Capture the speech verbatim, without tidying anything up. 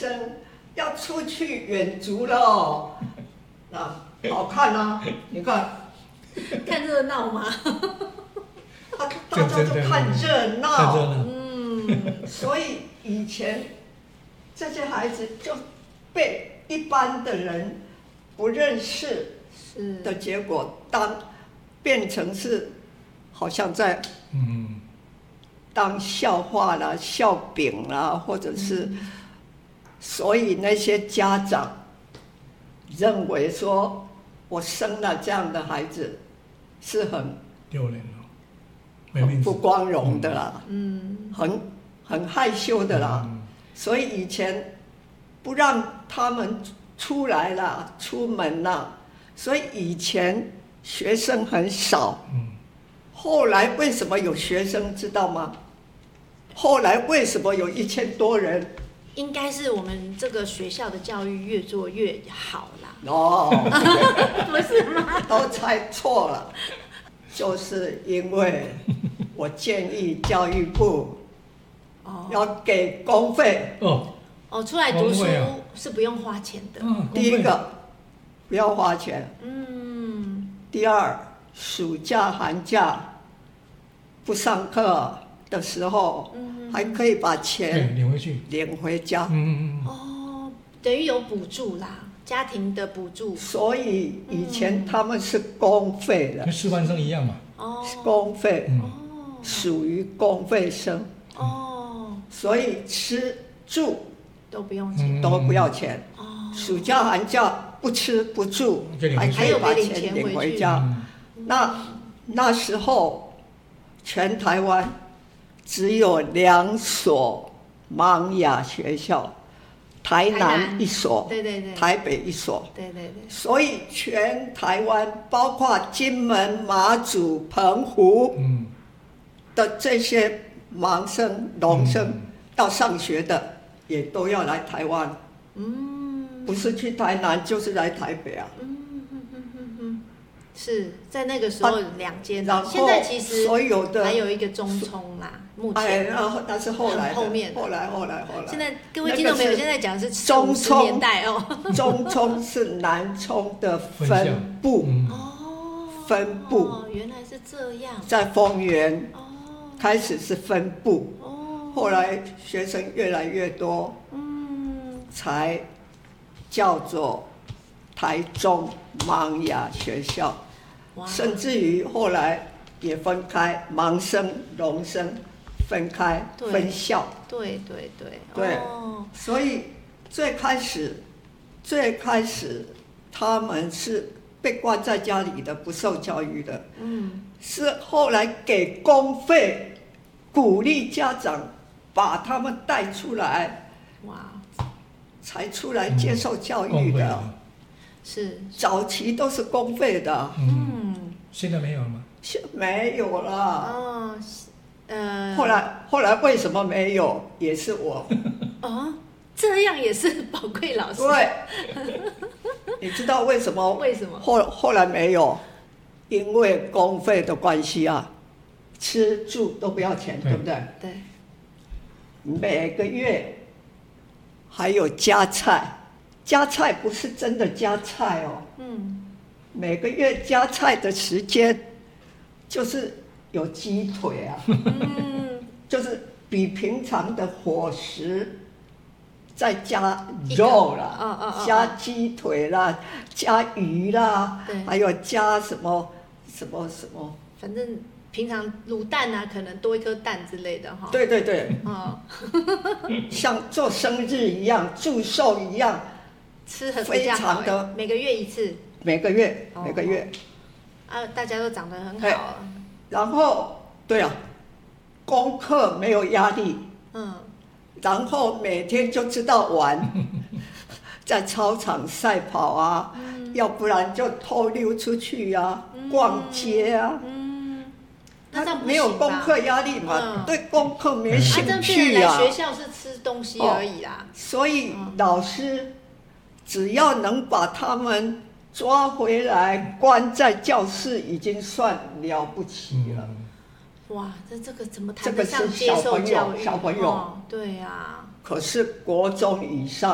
生要出去远足了哦，啊，好看啊！你看， 看热闹吗？ 大大家都看热闹， 嗯， 所以以前这些孩子就被一般的人不认识的结果，当变成是好像在当笑话啦、笑柄啦，或者是，所以那些家长认为说，我生了这样的孩子是很丢脸了，没面子， 不光荣的啦， 嗯， 很很害羞的啦， 嗯所以以前不让他们出来啦、出门啦，所以以前学生很少。 嗯， 后来为什么有学生知道吗？后来为什么有一千多人？ 应该是我们这个学校的教育越做越好啦。 哦， 不是吗？ 都猜错了，就是因为我建议教育部要给公费。 哦哦，出来读书公费啊是不用花钱的。 嗯， 第一个不要花钱， 嗯， 第二暑假寒假不上课的时候，还可以把对钱领回去， 领回家。 嗯嗯嗯， 哦，等于有补助啦，家庭的补助。 所以以前他们是公费的跟，师范生一样嘛， 哦， 公费嗯哦， 属于公费生， 哦， 所以吃住都不用钱。 嗯都不要钱。 哦， 暑假寒假不吃不住就领，回去还可以把还有可以领钱钱回去领回家。 嗯那那时候全台湾只有两所盲哑学校，台台南南一所， 对对对， 台北一所。 对对对， 所以全台湾包括金门、马祖、澎湖嗯， 的这些盲生、聋生嗯到上学的，也都要来台湾， 嗯， 不是去台南就是来台北啊。 嗯哼哼哼哼，是在那个时候两间， 然后现在其实所有的还有一个中冲啦，目哎， 前。 然后那是后来的， 很后面的后来后来后来。 现在各位听众朋友，现在讲的是中五十冲年代哦。 中冲是南冲的分部， 嗯哦， 分部哦，原来是这样。 在丰原哦开始是分部， 哦， 后来学生越来越多， 嗯， 才叫做台中盲哑学校， 哇， 甚至于后来也分开盲生、聋生分开对分校。 对对对， 对哦， 所以最开始，最开始他们是被关在家里的，不受教育的。 嗯， 是后来给公费，鼓励家长把他们带出来， 哇， 才出来接受教育的。 公费的， 是， 早期都是公费的， 嗯， 嗯， 现在没有了吗？ 现没有了。 哦，呃， 后来后来为什么没有？也是我。 哦，这样也是宝贵老师。 对，你知道为什么？ 为什么？ 后后来没有，因为公费的关系啊，吃住都不要钱， 对对不对？ 对， 每个月还有加菜，加菜不是真的加菜哦， 嗯， 每个月加菜的时间就是有鸡腿啊， 嗯， 就是比平常的伙食再加肉啦， 嗯嗯嗯加鸡腿啦，加鱼啦对， 还有加什么什么什么， 反正平常卤蛋啊，可能多一颗蛋之类的哈。， 对对对， 嗯， 像做生日一样，祝寿一样， 吃很比较好非常的欸每个月一次每个月哦每个月。 啊，大家都长得很嘿好啊。 然后，对啊，功课没有压力， 嗯， 然后每天就知道玩，在操场赛跑啊， 嗯要不然就偷溜出去啊，逛街啊。 嗯，那这样不没有行吧功课压力嘛， 嗯对功课没啊， 兴这变趣啊， 成来学校是吃东西而已啦。 所以老师只要能把他们抓回来，关在教室，已经算了不起了。 嗯哇，这这个怎么这个是谈得上接小朋友受教育？ 小朋友哦对呀、 可是国中以上